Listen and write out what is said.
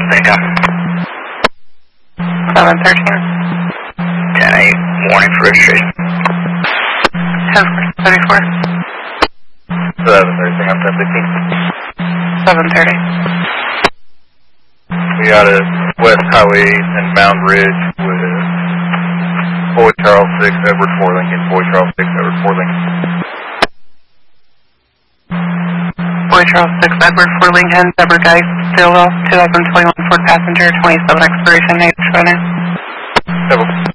Bingo. 713. 10-8, warning for registration. 10-34. 730, I'm 1015. 730. We got a West Highway and Mound Ridge with Boy Charles 6, Edward 4 Lincoln, Boy Charles 6, Edward 4 Lincoln. Boy Charles 6, Edward 4 Lincoln, Deborah Geist, Stillwell, 2021 Ford Passenger, 27 expiration, 8 China.